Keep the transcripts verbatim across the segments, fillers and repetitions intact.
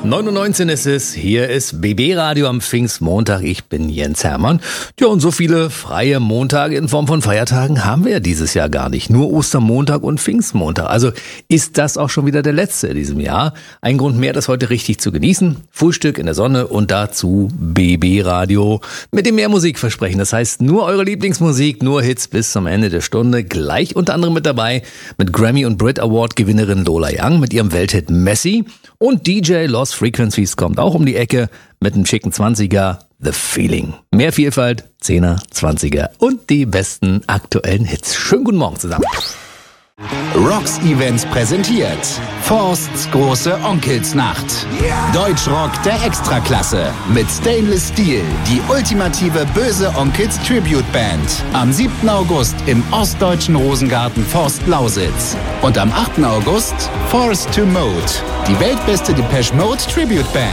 neun Uhr neunzehn ist es, hier ist B B Radio am Pfingstmontag. Ich bin Jens Hermann. Ja, und so viele freie Montage in Form von Feiertagen haben wir ja dieses Jahr gar nicht. Nur Ostermontag und Pfingstmontag. Also ist das auch schon wieder der letzte in diesem Jahr. Ein Grund mehr, das heute richtig zu genießen. Frühstück in der Sonne und dazu B B Radio mit dem Mehrmusikversprechen. Das heißt, nur eure Lieblingsmusik, nur Hits bis zum Ende der Stunde. Gleich unter anderem mit dabei mit Grammy- und Brit Award-Gewinnerin Lola Young mit ihrem Welthit Messi. Und D J Lost Frequencies kommt auch um die Ecke mit einem schicken zwanziger The Feeling. Mehr Vielfalt, zehner, zwanziger und die besten aktuellen Hits. Schönen guten Morgen zusammen. Rocks Events präsentiert Forsts große Onkelsnacht. Deutschrock der Extraklasse mit Stainless Steel, die ultimative böse Onkels Tribute Band. Am siebten August im ostdeutschen Rosengarten Forst Lausitz. Und am achten August Forced to Mode, die weltbeste Depeche Mode Tribute Band.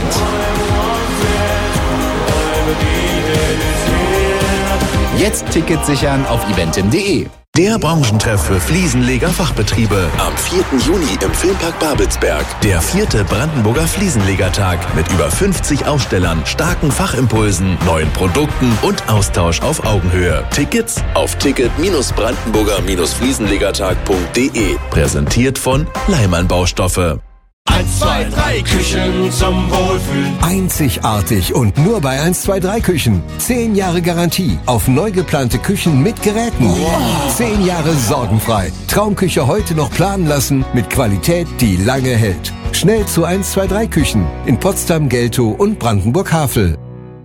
Jetzt Tickets sichern auf eventim punkt de. Der Branchentreff für Fliesenleger-Fachbetriebe am vierten Juni im Filmpark Babelsberg. Der vierte Brandenburger Fliesenlegertag mit über fünfzig Ausstellern, starken Fachimpulsen, neuen Produkten und Austausch auf Augenhöhe. Tickets auf ticket brandenburger fliesenlegertag punkt de. Präsentiert von Leimann Baustoffe. eins, zwei, drei Küchen zum Wohlfühlen. Einzigartig und nur bei eins, zwei, drei Küchen. Zehn Jahre Garantie auf neu geplante Küchen mit Geräten. Wow. Zehn Jahre sorgenfrei. Traumküche heute noch planen lassen mit Qualität, die lange hält. Schnell zu eins, zwei, drei Küchen in Potsdam, Geltow und Brandenburg-Havel.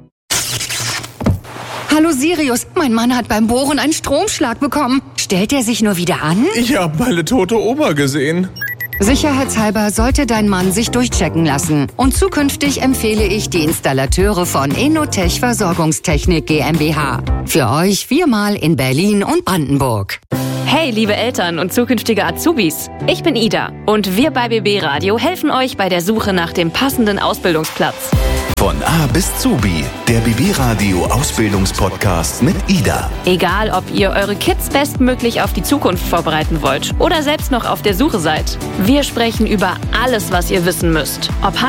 Hallo Sirius, mein Mann hat beim Bohren einen Stromschlag bekommen. Stellt er sich nur wieder an? Ich habe meine tote Oma gesehen. Sicherheitshalber sollte dein Mann sich durchchecken lassen. Und zukünftig empfehle ich die Installateure von Enotech Versorgungstechnik GmbH. Für euch viermal in Berlin und Brandenburg. Hey, liebe Eltern und zukünftige Azubis. Ich bin Ida und wir bei B B Radio helfen euch bei der Suche nach dem passenden Ausbildungsplatz. Von A bis Zubi, der B B Radio Ausbildungspodcast mit Ida. Egal, ob ihr eure Kids bestmöglich auf die Zukunft vorbereiten wollt oder selbst noch auf der Suche seid. Wir sprechen über alles, was ihr wissen müsst. Ob